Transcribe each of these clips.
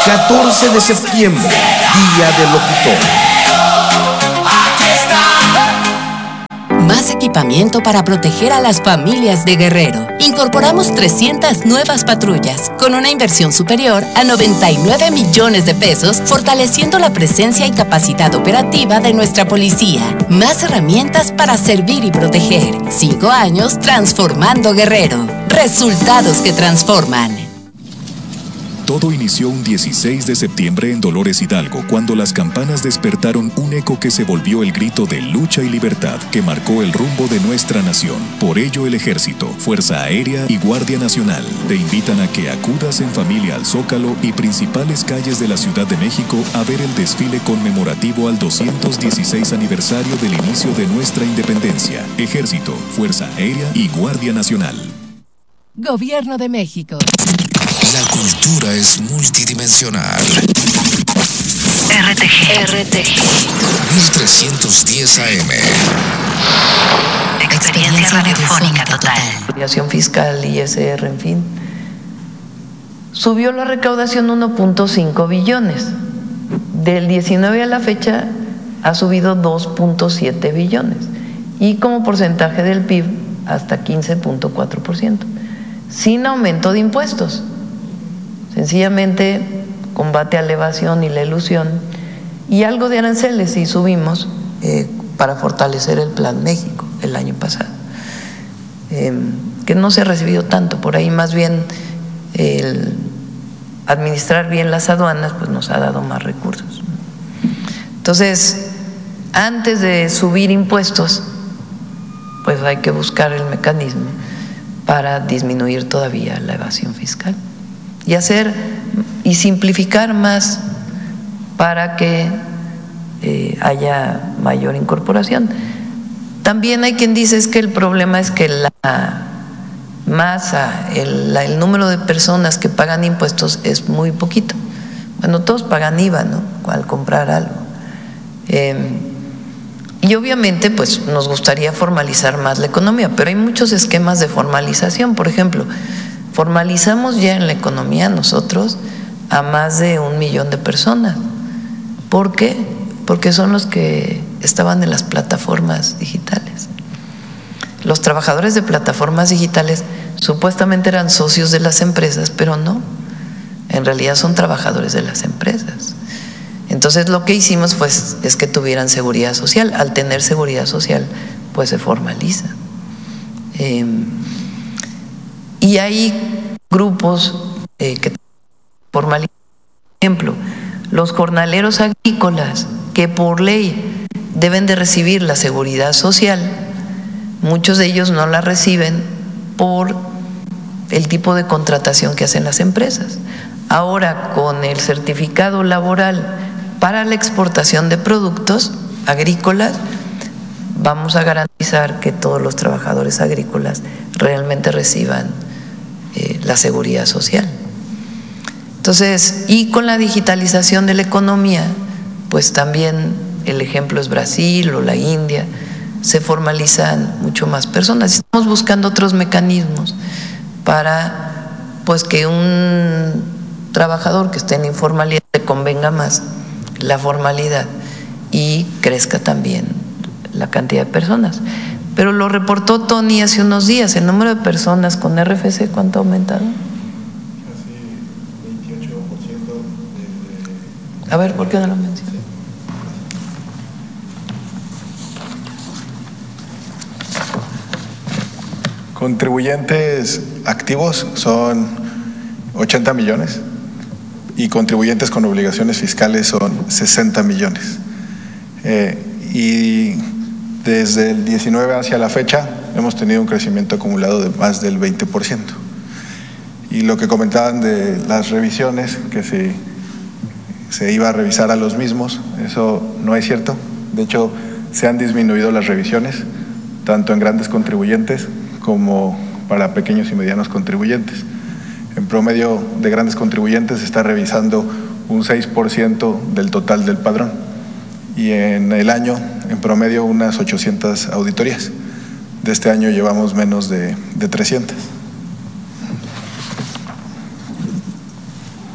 14 de septiembre, Día del Locutor. Más equipamiento para proteger a las familias de Guerrero. Incorporamos 300 nuevas patrullas con una inversión superior a 99 millones de pesos, fortaleciendo la presencia y capacidad operativa de nuestra policía. Más herramientas para servir y proteger. 5 años transformando Guerrero. Resultados que transforman. Todo inició un 16 de septiembre en Dolores Hidalgo, cuando las campanas despertaron un eco que se volvió el grito de lucha y libertad que marcó el rumbo de nuestra nación. Por ello, el Ejército, Fuerza Aérea y Guardia Nacional te invitan a que acudas en familia al Zócalo y principales calles de la Ciudad de México a ver el desfile conmemorativo al 216 aniversario del inicio de nuestra independencia. Ejército, Fuerza Aérea y Guardia Nacional. Gobierno de México. La cultura es multidimensional. RTG 1310 AM. Experiencia radiofónica total. Recaudación fiscal, ISR, en fin. Subió la recaudación 1.5 billones. Del 19 a la fecha ha subido 2.7 billones. Y como porcentaje del PIB hasta 15.4%. Sin aumento de impuestos. Sencillamente combate a la evasión y la elusión y algo de aranceles y subimos para fortalecer el Plan México el año pasado, que no se ha recibido tanto, por ahí más bien el administrar bien las aduanas pues nos ha dado más recursos. Entonces, antes de subir impuestos, pues hay que buscar el mecanismo para disminuir todavía la evasión fiscal y hacer y simplificar más para que haya mayor incorporación. También hay quien dice es que el problema es que la masa, el número de personas que pagan impuestos es muy poquito. Bueno, todos pagan IVA, ¿no?, al comprar algo. Y obviamente pues nos gustaría formalizar más la economía, pero hay muchos esquemas de formalización. Por ejemplo, formalizamos ya en la economía nosotros a más de 1 millón de personas. ¿Por qué? Porque son los que estaban en las plataformas digitales. Los trabajadores de plataformas digitales supuestamente eran socios de las empresas, pero no, en realidad son trabajadores de las empresas. Entonces lo que hicimos pues es que tuvieran seguridad social. Al tener seguridad social pues se formaliza. Y hay grupos que formalizan. Por ejemplo, los jornaleros agrícolas que por ley deben de recibir la seguridad social, muchos de ellos no la reciben por el tipo de contratación que hacen las empresas. Ahora, con el certificado laboral para la exportación de productos agrícolas, vamos a garantizar que todos los trabajadores agrícolas realmente reciban la seguridad social. Entonces, y con la digitalización de la economía, pues también el ejemplo es Brasil o la India, se formalizan mucho más personas. Estamos buscando otros mecanismos para pues que un trabajador que esté en informalidad le convenga más la formalidad y crezca también la cantidad de personas. Pero lo reportó Tony hace unos días, el número de personas con RFC, ¿cuánto ha aumentado? Casi 28%. A ver, ¿por qué no lo mencionas? Contribuyentes activos son 80 millones y contribuyentes con obligaciones fiscales son 60 millones. Y desde el 19 hacia la fecha hemos tenido un crecimiento acumulado de más del 20%. Y lo que comentaban de las revisiones, que se iba a revisar a los mismos, eso no es cierto. De hecho, se han disminuido las revisiones, tanto en grandes contribuyentes como para pequeños y medianos contribuyentes. En promedio de grandes contribuyentes se está revisando un 6% del total del padrón y en el año, en promedio, unas 800 auditorías. De este año llevamos menos de 300.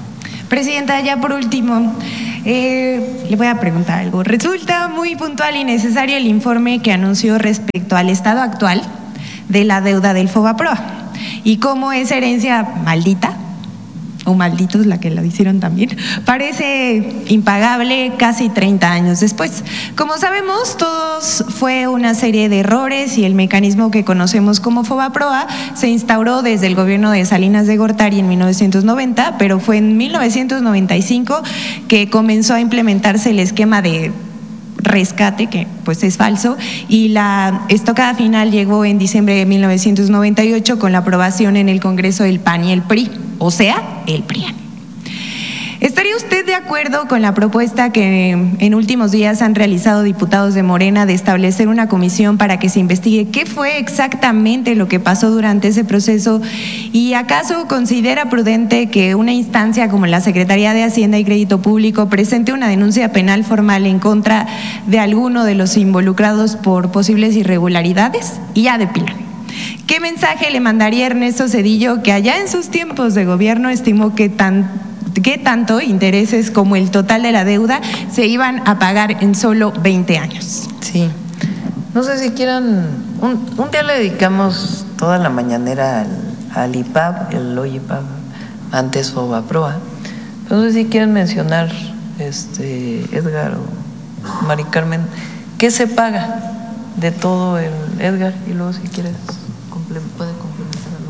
Presidenta, ya por último, le voy a preguntar algo. Resulta muy puntual y necesario el informe que anunció respecto al estado actual de la deuda del FOBAPROA y cómo esa herencia maldita, o malditos la que la hicieron también, parece impagable casi 30 años después. Como sabemos, todos fue una serie de errores y el mecanismo que conocemos como FOBAPROA se instauró desde el gobierno de Salinas de Gortari en 1990, pero fue en 1995 que comenzó a implementarse el esquema de rescate, que pues es falso, y la estocada final llegó en diciembre de 1998 con la aprobación en el Congreso del PAN y el PRI, o sea, el PRIAN. ¿Estaría usted de acuerdo con la propuesta que en últimos días han realizado diputados de Morena de establecer una comisión para que se investigue qué fue exactamente lo que pasó durante ese proceso? ¿Y acaso considera prudente que una instancia como la Secretaría de Hacienda y Crédito Público presente una denuncia penal formal en contra de alguno de los involucrados por posibles irregularidades? Y ya de pilón, ¿qué mensaje le mandaría Ernesto Zedillo, que allá en sus tiempos de gobierno estimó que tanto intereses como el total de la deuda se iban a pagar en solo 20 años? Sí. No sé si quieran, un día le dedicamos toda la mañanera al IPAB, el OIPAB, antes FOBAPROA. No sé si quieren mencionar, Edgar o Mari Carmen, ¿qué se paga de todo el Edgar? Y luego si quieres puede complementar algo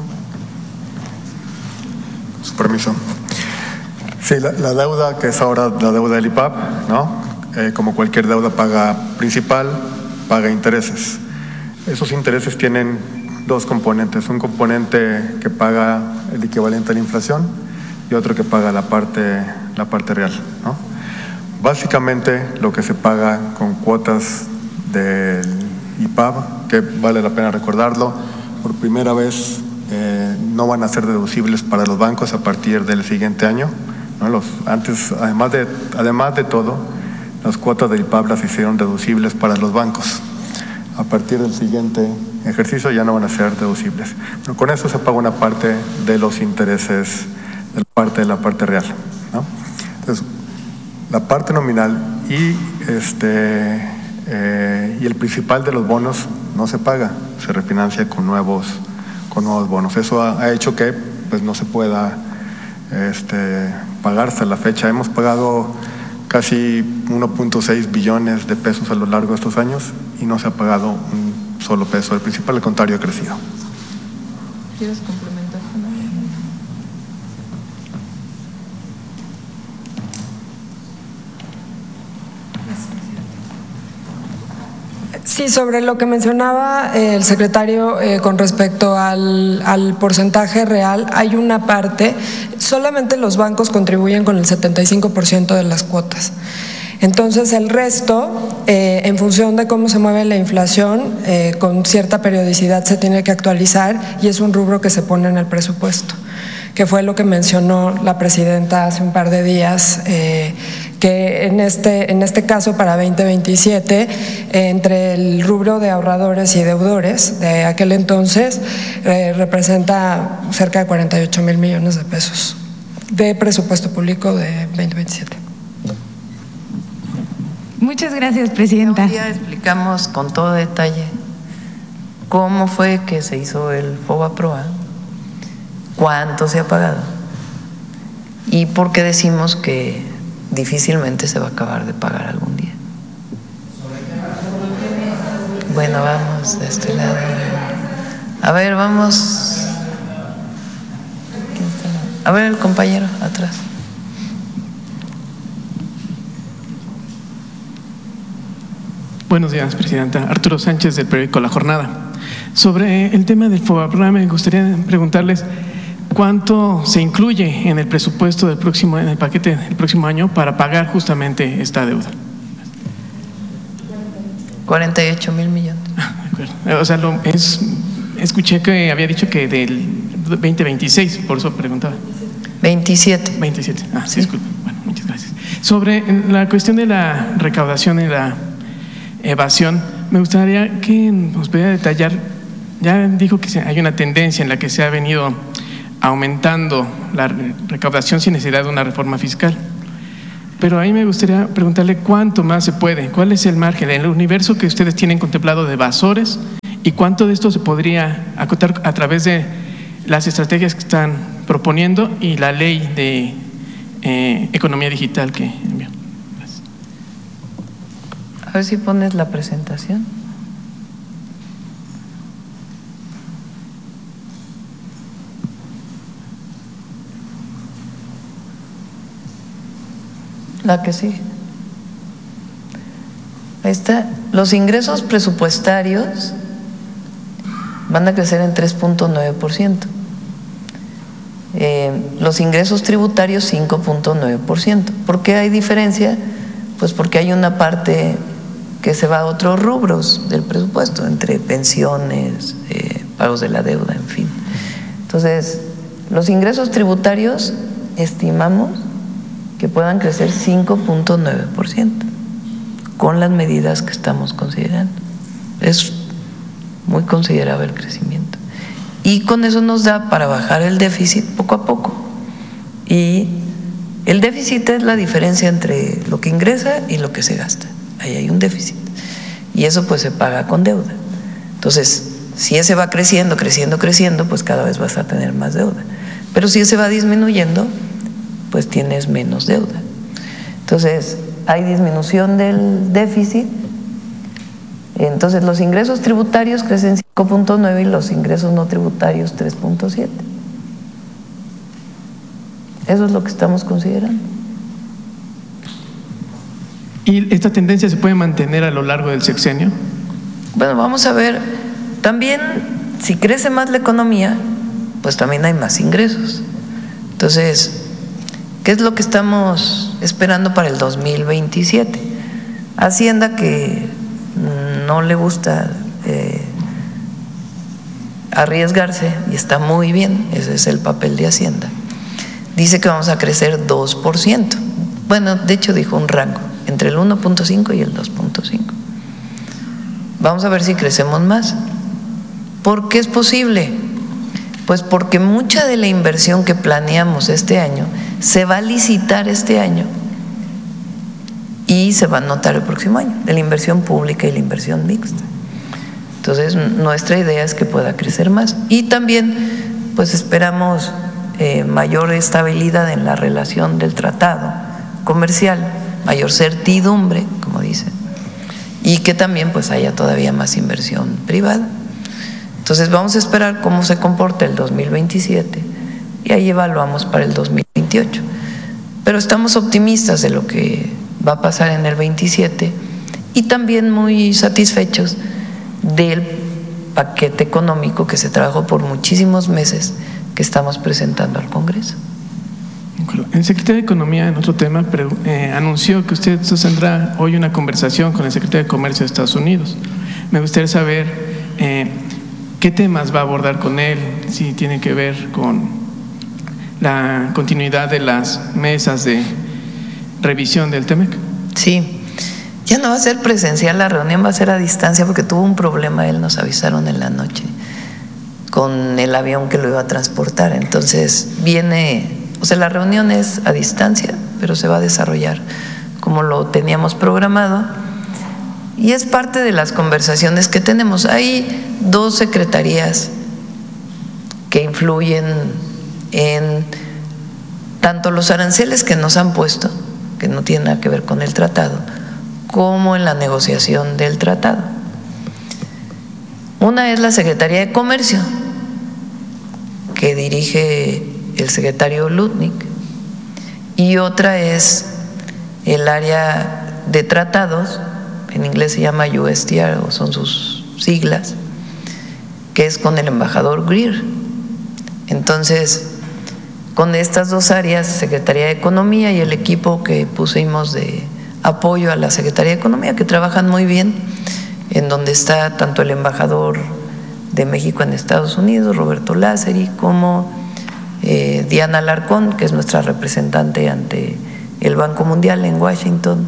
más. Su permiso. Sí, la deuda que es ahora la deuda del IPAB, ¿no? Como cualquier deuda paga principal, paga intereses. Esos intereses tienen dos componentes, un componente que paga el equivalente a la inflación y otro que paga la parte real, ¿no? Básicamente lo que se paga con cuotas del IPAB, que vale la pena recordarlo, por primera vez no van a ser deducibles para los bancos a partir del siguiente año, ¿no? Además de todo, las cuotas del IPAB las hicieron deducibles para los bancos. A partir del siguiente ejercicio ya no van a ser deducibles. Pero con eso se paga una parte de los intereses de la parte real, ¿no? Entonces, la parte nominal y el principal de los bonos no se paga, se refinancia con nuevos bonos. Eso ha hecho que pues no se pueda pagar hasta la fecha. Hemos pagado casi 1.6 billones de pesos a lo largo de estos años y no se ha pagado un solo peso. El principal, al contrario, ha crecido. ¿Quieres complementar? Sí, sobre lo que mencionaba el secretario con respecto al porcentaje real, hay una parte, solamente los bancos contribuyen con el 75% de las cuotas. Entonces el resto, en función de cómo se mueve la inflación, con cierta periodicidad se tiene que actualizar y es un rubro que se pone en el presupuesto, que fue lo que mencionó la presidenta hace un par de días, que en este caso para 2027, entre el rubro de ahorradores y deudores de aquel entonces, representa cerca de 48,000 millones de pesos de presupuesto público de 2027. Muchas gracias, presidenta. Un día explicamos con todo detalle cómo fue que se hizo el FOBAPROA, cuánto se ha pagado y por qué decimos que difícilmente se va a acabar de pagar algún día. Bueno, vamos de este lado. A ver, vamos. A ver, el compañero atrás. Buenos días, presidenta. Arturo Sánchez, del periódico La Jornada. Sobre el tema del FOBAPROA, me gustaría preguntarles cuánto se incluye en el presupuesto en el paquete del próximo año para pagar justamente esta deuda. 48,000 millones. De acuerdo. O sea, escuché que había dicho que del 2026, por eso preguntaba. 27. 27. Sí. Disculpe. Bueno, muchas gracias. Sobre la cuestión de la recaudación y la evasión, me gustaría que nos pudiera detallar. Ya dijo que hay una tendencia en la que se ha venido aumentando la recaudación sin necesidad de una reforma fiscal. Pero ahí me gustaría preguntarle cuánto más se puede, cuál es el margen, el universo que ustedes tienen contemplado de evasores y cuánto de esto se podría acotar a través de las estrategias que están proponiendo y la ley de economía digital que envió. Gracias. A ver si pones la presentación. La que sigue. Ahí está. Los ingresos presupuestarios van a crecer en 3.9%. Los ingresos tributarios 5.9%. ¿Por qué hay diferencia? Pues porque hay una parte que se va a otros rubros del presupuesto, entre pensiones, pagos de la deuda, en fin. Entonces, los ingresos tributarios estimamos que puedan crecer 5.9% con las medidas que estamos considerando. Es muy considerable el crecimiento. Y con eso nos da para bajar el déficit poco a poco. Y el déficit es la diferencia entre lo que ingresa y lo que se gasta. Ahí hay un déficit. Y eso pues se paga con deuda. Entonces, si ese va creciendo, pues cada vez vas a tener más deuda. Pero si ese va disminuyendo, pues tienes menos deuda. Entonces, hay disminución del déficit. Entonces, los ingresos tributarios crecen 5.9 y los ingresos no tributarios 3.7. Eso es lo que estamos considerando. ¿Y esta tendencia se puede mantener a lo largo del sexenio? Bueno, vamos a ver. También, si crece más la economía, pues también hay más ingresos. Entonces, ¿qué es lo que estamos esperando para el 2027? Hacienda, que no le gusta arriesgarse, y está muy bien, ese es el papel de Hacienda, dice que vamos a crecer 2%. Bueno, de hecho dijo un rango, entre el 1.5 y el 2.5. Vamos a ver si crecemos más. ¿Por qué es posible? Pues porque mucha de la inversión que planeamos este año se va a licitar este año y se va a notar el próximo año, de la inversión pública y la inversión mixta. Entonces, nuestra idea es que pueda crecer más. Y también, pues esperamos mayor estabilidad en la relación del tratado comercial, mayor certidumbre, como dicen, y que también pues haya todavía más inversión privada. Entonces, vamos a esperar cómo se comporta el 2027 y ahí evaluamos para el 2028. Pero estamos optimistas de lo que va a pasar en el 27 y también muy satisfechos del paquete económico que se trabajó por muchísimos meses que estamos presentando al Congreso. El secretario de Economía, en otro tema, anunció que usted sostendrá hoy una conversación con el secretario de Comercio de Estados Unidos. Me gustaría saber qué temas va a abordar con él, si tiene que ver con la continuidad de las mesas de revisión del TEMEC. Sí. Ya no va a ser presencial la reunión, va a ser a distancia porque tuvo un problema, él nos avisaron en la noche con el avión que lo iba a transportar. Entonces viene, o sea, la reunión es a distancia, pero se va a desarrollar como lo teníamos programado y es parte de las conversaciones que tenemos. Hay dos secretarías que influyen en tanto los aranceles que nos han puesto, que no tienen nada que ver con el tratado, como en la negociación del tratado. Una es la Secretaría de Comercio, que dirige el secretario Lutnick, y otra es el área de tratados, en inglés se llama USTR, o son sus siglas, que es con el embajador Greer. Entonces, con estas dos áreas, Secretaría de Economía y el equipo que pusimos de apoyo a la Secretaría de Economía, que trabajan muy bien, en donde está tanto el embajador de México en Estados Unidos, Roberto Lázari, como Diana Alarcón, que es nuestra representante ante el Banco Mundial en Washington,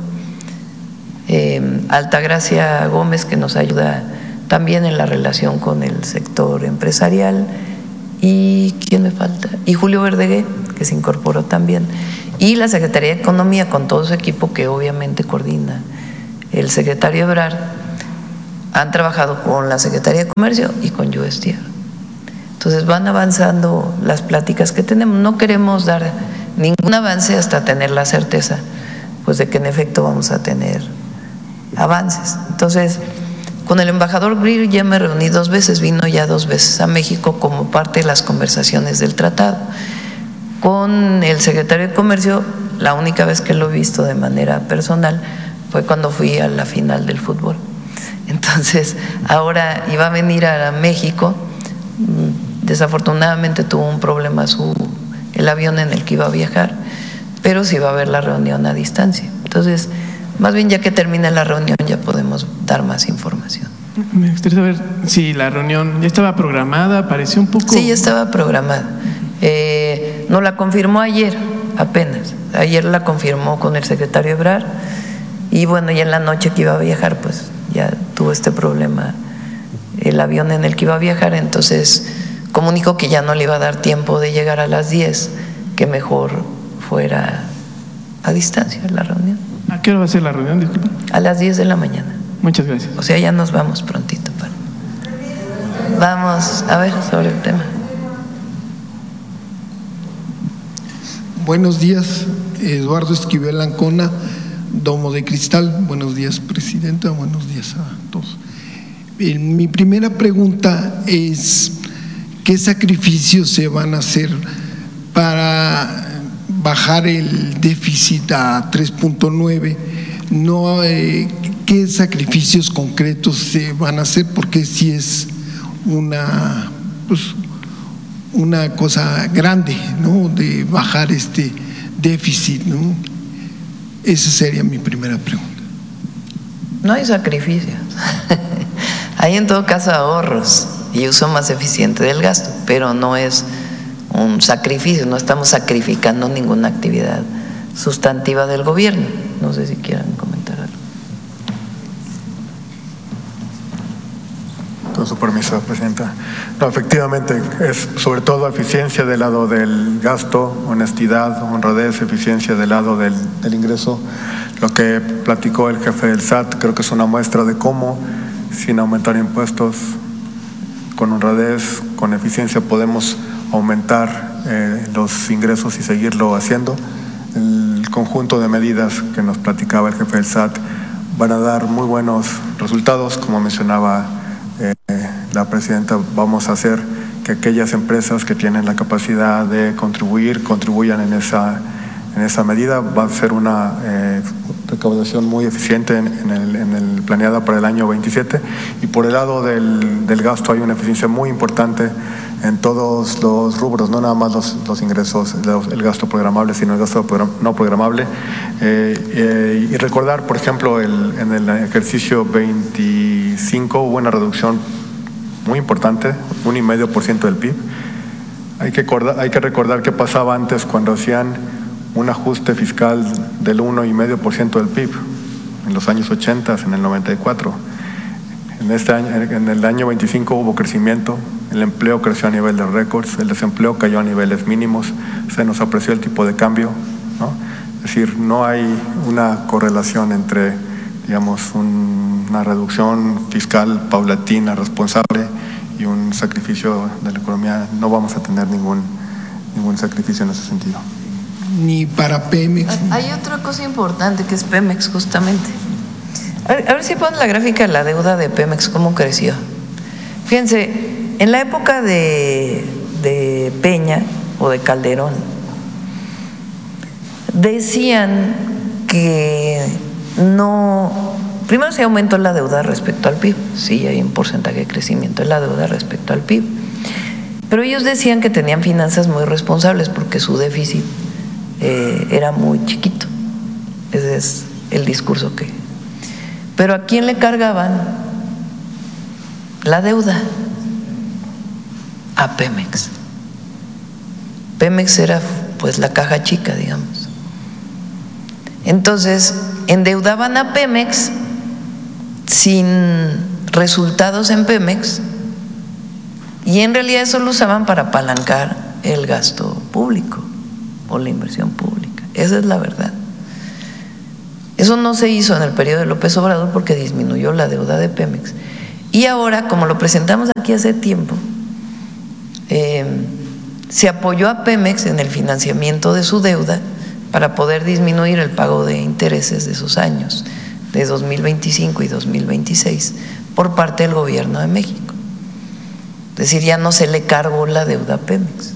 Altagracia Gómez, que nos ayuda también en la relación con el sector empresarial, ¿Y quién me falta? Y Julio Verdegué, que se incorporó también. Y la Secretaría de Economía, con todo su equipo que obviamente coordina el secretario Ebrard, han trabajado con la Secretaría de Comercio y con USTR. Entonces van avanzando las pláticas que tenemos. No queremos dar ningún avance hasta tener la certeza pues de que en efecto vamos a tener avances. Entonces, con el embajador Greer ya me reuní 2 veces, vino ya 2 veces a México como parte de las conversaciones del tratado. Con el secretario de Comercio, la única vez que lo he visto de manera personal fue cuando fui a la final del fútbol. Entonces, ahora iba a venir a México, desafortunadamente tuvo un problema el avión en el que iba a viajar, pero sí va a haber la reunión a distancia. Entonces, más bien ya que termine la reunión ya podemos dar más información. Me gustaría saber si la reunión ya estaba programada, pareció un poco… Sí, ya estaba programada. Nos la confirmó ayer, apenas. Ayer la confirmó con el secretario Ebrard y bueno, ya en la noche que iba a viajar, pues ya tuvo este problema el avión en el que iba a viajar, entonces comunicó que ya no le iba a dar tiempo de llegar a las 10, que mejor fuera a distancia la reunión. ¿A qué hora va a ser la reunión? Disculpa. A las 10 de la mañana. Muchas gracias. O sea, ya nos vamos prontito. Vamos a ver sobre el tema. Buenos días, Eduardo Esquivel Ancona, Domo de Cristal. Buenos días, presidenta. Buenos días a todos. Mi primera pregunta es: ¿qué sacrificios se van a hacer para bajar el déficit a 3.9? No, ¿qué sacrificios concretos se van a hacer? Porque sí es una cosa grande, ¿no?, de bajar este déficit, ¿no? Esa sería mi primera pregunta. No hay sacrificios. Hay en todo caso ahorros y uso más eficiente del gasto, pero no es un sacrificio, no estamos sacrificando ninguna actividad sustantiva del gobierno. No sé si quieran comentar algo. Con su permiso, presidenta. No, efectivamente, es sobre todo eficiencia del lado del gasto, honestidad, honradez, eficiencia del lado del ingreso. Lo que platicó el jefe del SAT creo que es una muestra de cómo, sin aumentar impuestos, con honradez, con eficiencia, podemos aumentar los ingresos y seguirlo haciendo. El conjunto de medidas que nos platicaba el jefe del SAT van a dar muy buenos resultados. Como mencionaba la presidenta, vamos a hacer que aquellas empresas que tienen la capacidad de contribuyan en esa medida. Va a ser una recaudación muy eficiente en el planeada para el año 27, y por el lado del gasto hay una eficiencia muy importante en todos los rubros, no nada más los ingresos, el gasto programable, sino el gasto no programable. Y recordar, por ejemplo, en el ejercicio 25 hubo una reducción muy importante, 1,5% del PIB. Hay que recordar qué pasaba antes cuando hacían un ajuste fiscal del 1,5% del PIB, en los años 80, en el 94. En el año 25 hubo crecimiento, el empleo creció a nivel de récords, el desempleo cayó a niveles mínimos, se nos apreció el tipo de cambio, ¿no? Es decir, no hay una correlación entre, digamos, una reducción fiscal paulatina, responsable, y un sacrificio de la economía. No vamos a tener ningún sacrificio en ese sentido. Ni para Pemex. Hay otra cosa importante que es Pemex, justamente. A ver si ponen la gráfica de la deuda de Pemex, cómo creció. Fíjense, en la época de Peña o de Calderón, decían que no… Primero se aumentó la deuda respecto al PIB, sí, hay un porcentaje de crecimiento en la deuda respecto al PIB, pero ellos decían que tenían finanzas muy responsables porque su déficit era muy chiquito. Ese es el discurso que… Pero ¿a quién le cargaban la deuda? A Pemex. Pemex era pues la caja chica, digamos. Entonces endeudaban a Pemex sin resultados en Pemex Y en realidad eso lo usaban para apalancar el gasto público o la inversión pública. Esa es la verdad. Eso no se hizo en el periodo de López Obrador porque disminuyó la deuda de Pemex. Y ahora, como lo presentamos aquí hace tiempo, se apoyó a Pemex en el financiamiento de su deuda para poder disminuir el pago de intereses de esos años, de 2025 y 2026, por parte del gobierno de México. Es decir, ya no se le cargó la deuda a Pemex.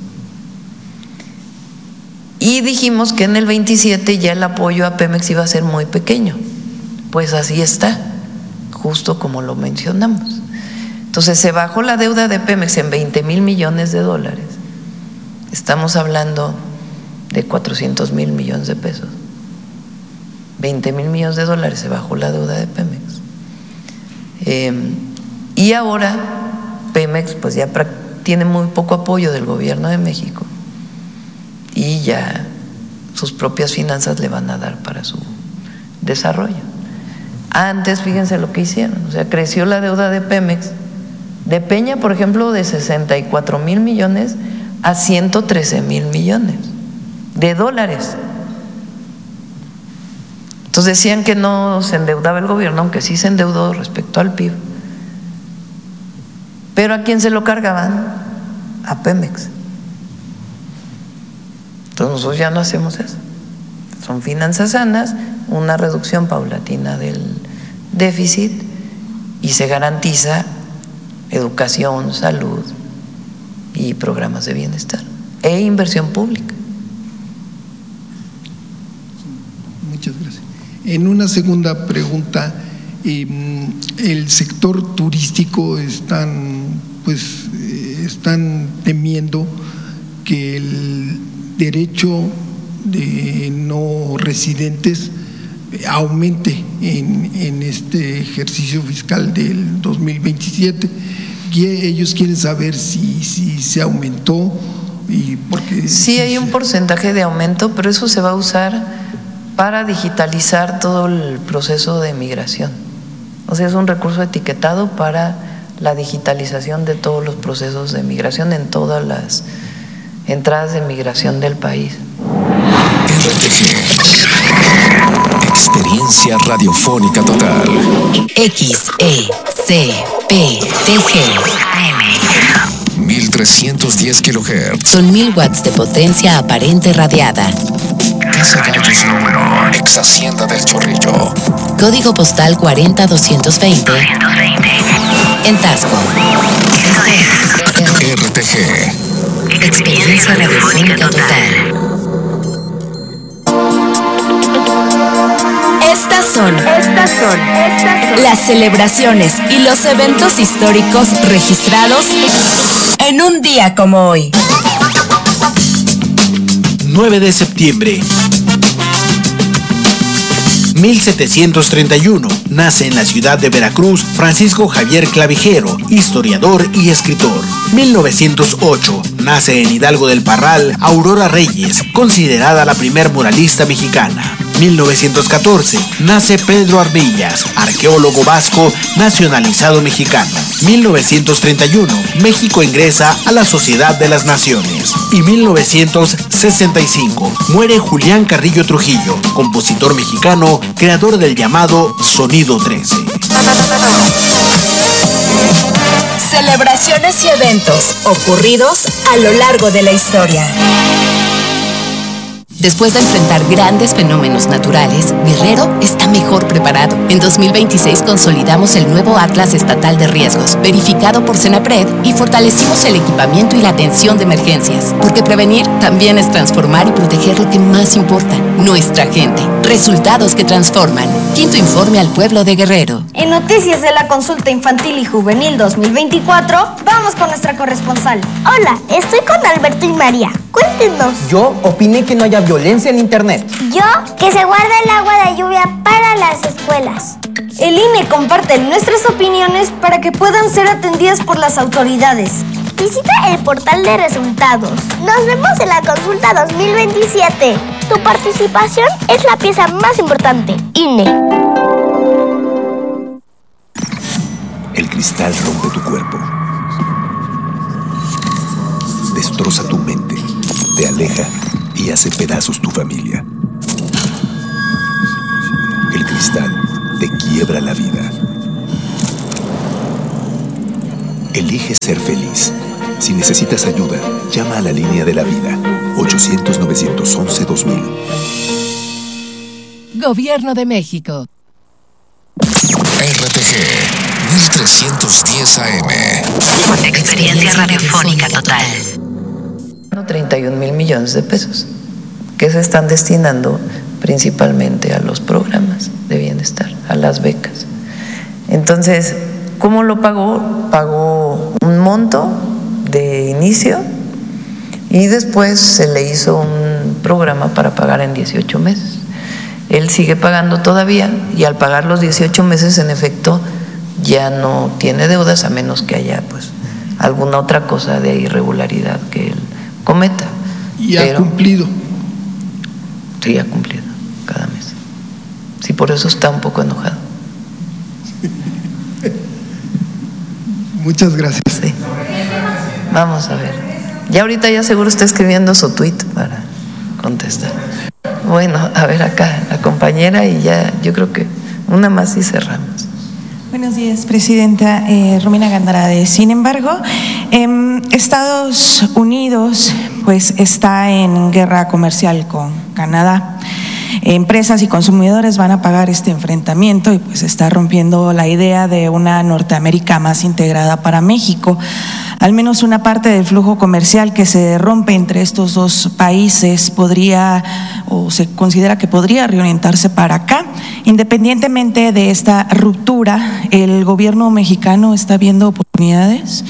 Y dijimos que en el 27 ya el apoyo a Pemex iba a ser muy pequeño. Pues así está, justo como lo mencionamos. Entonces se bajó la deuda de Pemex en 20,000 millones de dólares. Estamos hablando de 400,000 millones de pesos. 20,000 millones de dólares se bajó la deuda de Pemex. Y ahora Pemex pues ya tiene muy poco apoyo del gobierno de México y ya sus propias finanzas le van a dar para su desarrollo. Antes, fíjense lo que hicieron, o sea, creció la deuda de Pemex, de Peña, por ejemplo, de 64,000 millones a 113,000 millones de dólares. Entonces decían que no se endeudaba el gobierno, aunque sí se endeudó respecto al PIB. Pero ¿a quién se lo cargaban? A Pemex. Entonces nosotros ya no hacemos eso. Son finanzas sanas, una reducción paulatina del déficit y se garantiza educación, salud y programas de bienestar e inversión pública. Muchas gracias. En una segunda pregunta, el sector turístico están temiendo que el derecho de no residentes aumente en este ejercicio fiscal del 2027. Ellos quieren saber si se aumentó y porque sí hay un porcentaje de aumento, pero eso se va a usar para digitalizar todo el proceso de migración. O sea, es un recurso etiquetado para la digitalización de todos los procesos de migración en todas las entradas de migración del país. RTG. Experiencia radiofónica total. XECPTG. 1310 kHz. Son 1000 watts de potencia aparente radiada. Casa Gallos número. Ex Hacienda del Chorrillo. Código postal 40220. En Tasco. RTG. Experiencia radiofónica total. Estas son las celebraciones y los eventos históricos registrados en un día como hoy. 9 de septiembre. 1731. Nace en la ciudad de Veracruz Francisco Javier Clavijero, historiador y escritor. 1908. Nace en Hidalgo del Parral Aurora Reyes, considerada la primer muralista mexicana. 1914. Nace Pedro Armillas, arqueólogo vasco nacionalizado mexicano. 1931. México ingresa a la Sociedad de las Naciones. Y 1965. Muere Julián Carrillo Trujillo, compositor mexicano, creador del llamado Sonido 13. Celebraciones y eventos ocurridos a lo largo de la historia. Después de enfrentar grandes fenómenos naturales, Guerrero está mejor preparado. En 2026 consolidamos el nuevo Atlas Estatal de Riesgos, verificado por Senapred, y fortalecimos el equipamiento y la atención de emergencias. Porque prevenir también es transformar y proteger lo que más importa, nuestra gente. Resultados que transforman. Quinto informe al pueblo de Guerrero. En noticias de la consulta infantil y juvenil 2024, vamos con nuestra corresponsal. Hola, estoy con Alberto y María. Cuéntenos. Yo opiné que no haya violencia en internet. Yo, que se guarde el agua de lluvia para las escuelas. El INE comparte nuestras opiniones para que puedan ser atendidas por las autoridades. Visita el portal de resultados. Nos vemos en la consulta 2027. Tu participación es la pieza más importante. INE. El cristal rompe tu cuerpo. destroza tu mente, te aleja y hace pedazos tu familia. El cristal te quiebra la vida. Elige ser feliz. Si necesitas ayuda, llama a la línea de la vida, 800-911-2000. Gobierno de México. RTG 1310 AM. Experiencia radiofónica total. 31,000 millones de pesos que se están destinando principalmente a los programas de bienestar, a las becas. Entonces, ¿cómo lo pagó? Pagó un monto de inicio y después se le hizo un programa para pagar en 18 meses. Él sigue pagando todavía y al pagar los 18 meses, en efecto, ya no tiene deudas a menos que haya pues alguna otra cosa de irregularidad que él cometa. ¿Y ha cumplido? Sí, ha cumplido cada mes. Sí, por eso está un poco enojado. Muchas gracias. Sí. Vamos a ver. Ya ahorita ya seguro está escribiendo su tweet para contestar. Bueno, a ver acá, la compañera, y ya yo creo que una más y cerramos. Buenos días, Presidenta. Romina Gandarade. Sin embargo, Estados Unidos pues está en guerra comercial con Canadá. Empresas y consumidores van a pagar este enfrentamiento y pues está rompiendo la idea de una Norteamérica más integrada para México. Al menos una parte del flujo comercial que se rompe entre estos dos países podría, o se considera que podría reorientarse para acá. Independientemente de esta ruptura, ¿el gobierno mexicano está viendo oportunidades?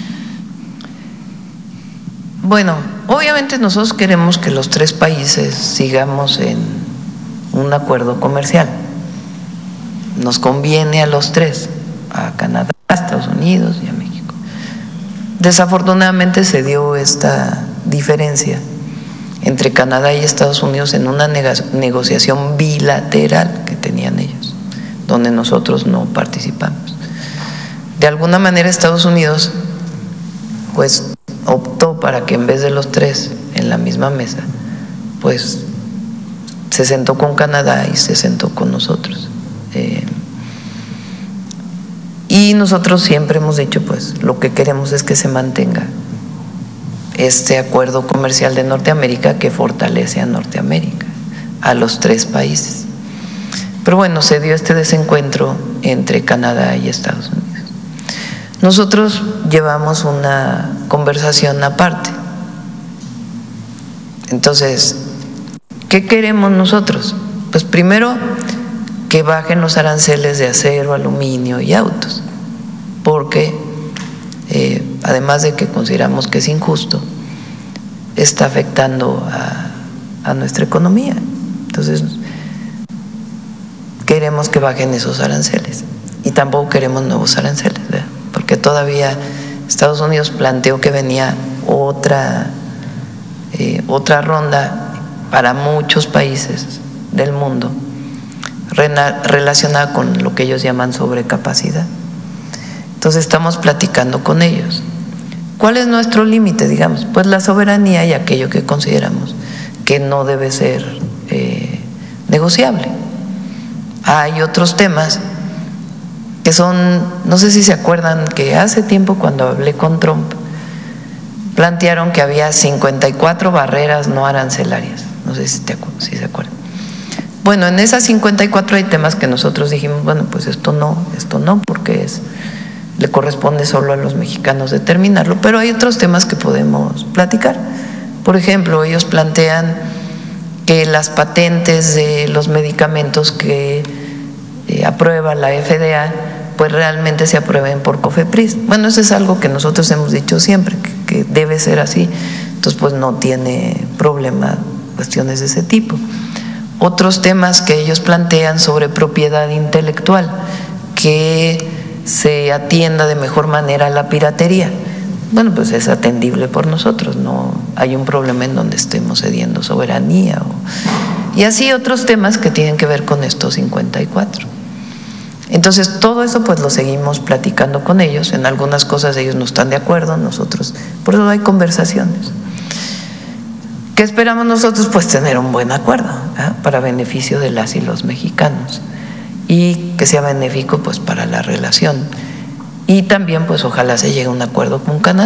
Bueno, obviamente nosotros queremos que los tres países sigamos en un acuerdo comercial. Nos conviene a los tres, a Canadá, a Estados Unidos y a México. Desafortunadamente se dio esta diferencia entre Canadá y Estados Unidos en una negociación bilateral que tenían ellos, donde nosotros no participamos. De alguna manera Estados Unidos pues optó para que en vez de los tres en la misma mesa, pues se sentó con Canadá y se sentó con nosotros. Y nosotros siempre hemos dicho, pues, lo que queremos es que se mantenga este acuerdo comercial de Norteamérica que fortalece a Norteamérica, a los tres países. Pero bueno, se dio este desencuentro entre Canadá y Estados Unidos. Nosotros llevamos una conversación aparte. Entonces, ¿qué queremos nosotros? Pues primero, que bajen los aranceles de acero, aluminio y autos, porque además de que consideramos que es injusto, está afectando a nuestra economía. Entonces, queremos que bajen esos aranceles y tampoco queremos nuevos aranceles, ¿verdad? Porque todavía Estados Unidos planteó que venía otra ronda para muchos países del mundo relacionada con lo que ellos llaman sobrecapacidad. Entonces estamos platicando con ellos. ¿Cuál es nuestro límite, digamos? Pues la soberanía y aquello que consideramos que no debe ser negociable. Hay otros temas que son, no sé si se acuerdan que hace tiempo cuando hablé con Trump, plantearon que había 54 barreras no arancelarias. No sé si se acuerdan. Bueno, en esas 54 hay temas que nosotros dijimos, bueno, pues esto no, porque le corresponde solo a los mexicanos determinarlo, pero hay otros temas que podemos platicar. Por ejemplo, ellos plantean que las patentes de los medicamentos que aprueba la FDA, pues realmente se aprueben por COFEPRIS. Bueno, eso es algo que nosotros hemos dicho siempre, que debe ser así. Entonces, pues no tiene problema cuestiones de ese tipo. Otros temas que ellos plantean sobre propiedad intelectual, que se atienda de mejor manera a la piratería. Bueno, pues es atendible por nosotros, no hay un problema en donde estemos cediendo soberanía. Y así otros temas que tienen que ver con estos 54. Entonces, todo eso pues lo seguimos platicando con ellos. En algunas cosas ellos no están de acuerdo, nosotros, por eso hay conversaciones. ¿Qué esperamos nosotros? Pues tener un buen acuerdo, ¿eh? Para beneficio de las y los mexicanos, y que sea benéfico pues para la relación. Y también pues ojalá se llegue a un acuerdo con Canadá.